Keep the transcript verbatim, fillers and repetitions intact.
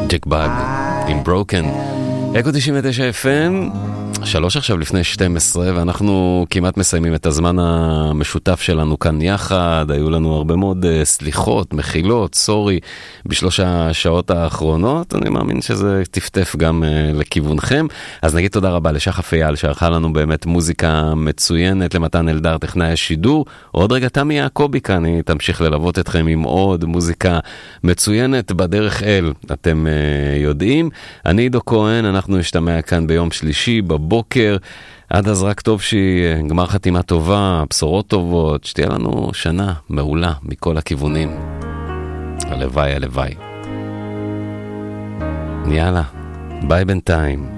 ג'ק באג עם ברוקן. אקו תשעים ותשע אף אם, שלוש עכשיו לפני שתים עשרה, ואנחנו כמעט מסיימים את הזמן המשותף שלנו כאן יחד. היו לנו הרבה מאוד uh, סליחות, מחילות, סורי, בשלוש השעות האחרונות. אני מאמין שזה תפתף גם uh, לכיוונכם. אז נגיד תודה רבה לשחף אייל שערכה לנו באמת מוזיקה מצוינת, למתן אלדר טכנאי השידור. עוד רגע תמי יעקובי כאן, היא תמשיך ללוות אתכם עם עוד מוזיקה מצוינת בדרך אל, אתם uh, יודעים. אני עידו כהן, אנחנו נשתמע כאן ביום שלישי בבוקר. עד אז רק טוב שהיא גמר חתימה טובה, בשורות טובות, שתהיה לנו שנה מעולה מכל הכיוונים. הלוואי, הלוואי. יאללה, ביי בינתיים.